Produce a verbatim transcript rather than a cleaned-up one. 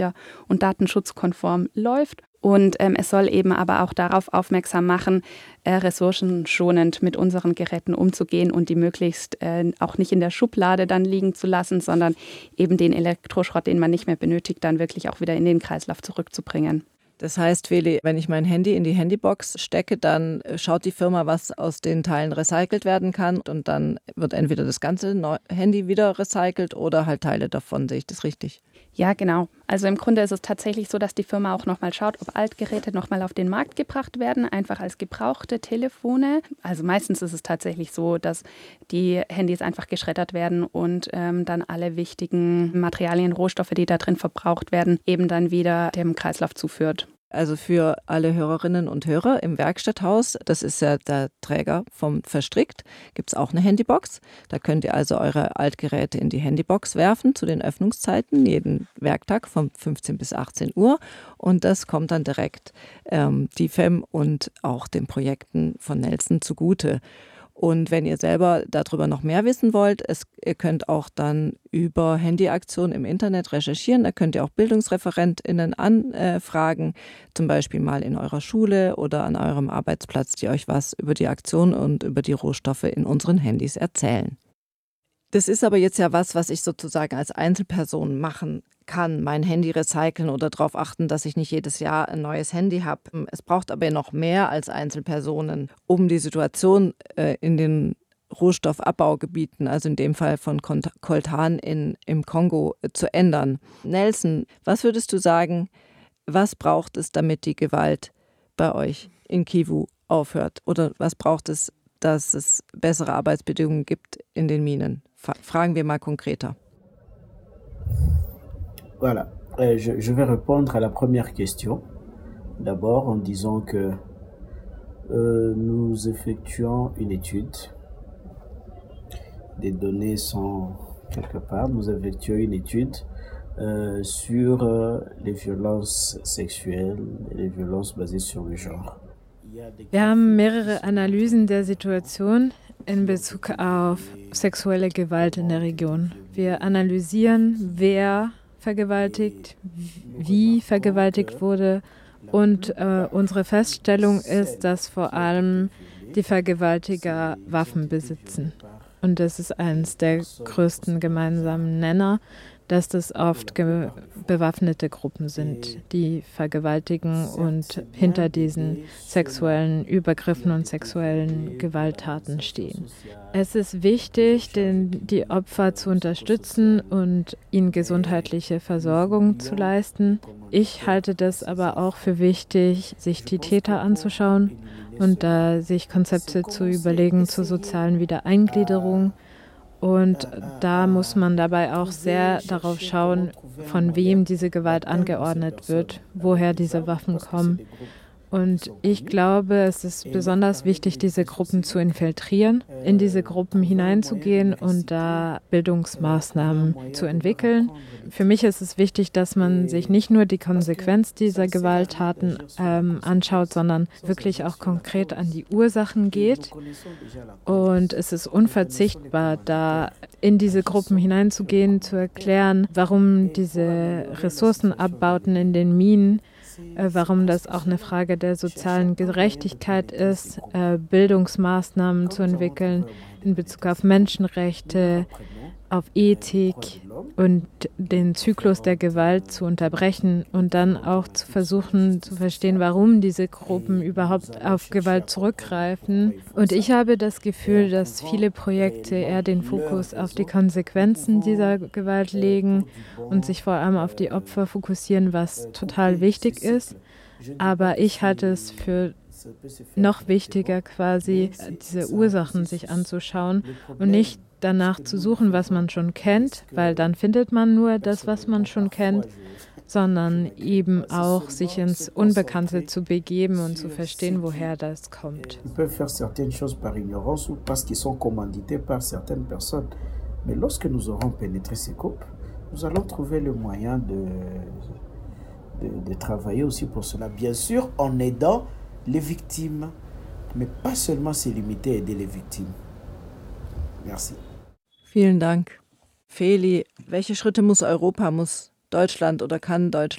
und datenschutzkonform läuft. Und ähm, es soll eben aber auch darauf aufmerksam machen, äh, ressourcenschonend mit unseren Geräten umzugehen und die möglichst äh, auch nicht in der Schublade dann liegen zu lassen, sondern eben den Elektroschrott, den man nicht mehr benötigt, dann wirklich auch wieder in den Kreislauf zurückzubringen. Das heißt, Feli, wenn ich mein Handy in die Handybox stecke, dann schaut die Firma, was aus den Teilen recycelt werden kann und dann wird entweder das ganze Handy wieder recycelt oder halt Teile davon. Sehe ich das richtig? Ja, genau. Also im Grunde ist es tatsächlich so, dass die Firma auch nochmal schaut, ob Altgeräte nochmal auf den Markt gebracht werden, einfach als gebrauchte Telefone. Also meistens ist es tatsächlich so, dass die Handys einfach geschreddert werden und ähm, dann alle wichtigen Materialien, Rohstoffe, die da drin verbraucht werden, eben dann wieder dem Kreislauf zuführt. Also für alle Hörerinnen und Hörer im Werkstatthaus, das ist ja der Träger vom Verstrickt, gibt es auch eine Handybox. Da könnt ihr also eure Altgeräte in die Handybox werfen zu den Öffnungszeiten, jeden Werktag von fünfzehn bis achtzehn Uhr. Und das kommt dann direkt ähm, D I F E M und auch den Projekten von Nelson zugute. Und wenn ihr selber darüber noch mehr wissen wollt, es, ihr könnt auch dann über Handyaktionen im Internet recherchieren. Da könnt ihr auch BildungsreferentInnen anfragen, zum Beispiel mal in eurer Schule oder an eurem Arbeitsplatz, die euch was über die Aktion und über die Rohstoffe in unseren Handys erzählen. Das ist aber jetzt ja was, was ich sozusagen als Einzelperson machen kann, mein Handy recyceln oder darauf achten, dass ich nicht jedes Jahr ein neues Handy habe. Es braucht aber noch mehr als Einzelpersonen, um die Situation äh, in den Rohstoffabbaugebieten, also in dem Fall von Coltan in, im Kongo, äh, zu ändern. Nelson, was würdest du sagen, was braucht es, damit die Gewalt bei euch in Kivu aufhört? Oder was braucht es, dass es bessere Arbeitsbedingungen gibt in den Minen? Fragen wir mal konkreter. Voilà, euh, je, je vais répondre à la première question. D'abord en disant que euh, nous effectuons une étude. Des données sont quelque part. Nous effectuons une étude euh, sur euh, les violences sexuelles et les violences basées sur le genre. Wir haben mehrere Analysen der Situation in Bezug auf sexuelle Gewalt in der Region. Wir analysieren, wer vergewaltigt, wie vergewaltigt wurde und äh, unsere Feststellung ist, dass vor allem die Vergewaltiger Waffen besitzen. Und das ist eines der größten gemeinsamen Nenner, dass das oft ge- bewaffnete Gruppen sind, die vergewaltigen und hinter diesen sexuellen Übergriffen und sexuellen Gewalttaten stehen. Es ist wichtig, den, die Opfer zu unterstützen und ihnen gesundheitliche Versorgung zu leisten. Ich halte das aber auch für wichtig, sich die Täter anzuschauen und da äh, sich Konzepte zu überlegen zur sozialen Wiedereingliederung. Und da muss man dabei auch sehr darauf schauen, von wem diese Gewalt angeordnet wird, woher diese Waffen kommen. Und ich glaube, es ist besonders wichtig, diese Gruppen zu infiltrieren, in diese Gruppen hineinzugehen und da Bildungsmaßnahmen zu entwickeln. Für mich ist es wichtig, dass man sich nicht nur die Konsequenz dieser Gewalttaten ähm, anschaut, sondern wirklich auch konkret an die Ursachen geht. Und es ist unverzichtbar, da in diese Gruppen hineinzugehen, zu erklären, warum diese Ressourcenabbauten in den Minen, warum das auch eine Frage der sozialen Gerechtigkeit ist, Bildungsmaßnahmen zu entwickeln in Bezug auf Menschenrechte, auf Ethik und den Zyklus der Gewalt zu unterbrechen und dann auch zu versuchen zu verstehen, warum diese Gruppen überhaupt auf Gewalt zurückgreifen. Und ich habe das Gefühl, dass viele Projekte eher den Fokus auf die Konsequenzen dieser Gewalt legen und sich vor allem auf die Opfer fokussieren, was total wichtig ist. Aber ich halte es für noch wichtiger, quasi diese Ursachen sich anzuschauen und nicht danach zu suchen, was man schon kennt, weil dann findet man nur das, was man schon kennt, sondern eben auch sich ins Unbekannte zu begeben und zu verstehen, woher das kommt. Ils peuvent faire certaines choses par ignorance ou parce qu'ils sont commandités par certaines personnes. Mais lorsque nous aurons pénétré ces coupes, nous allons trouver le moyen de, de, de travailler aussi pour cela. Bien sûr, en aidant les victimes, mais pas seulement se limiter à aider les victimes. Merci. Vielen Dank. Feli, welche Schritte muss Europa, muss Deutschland oder kann Deutschland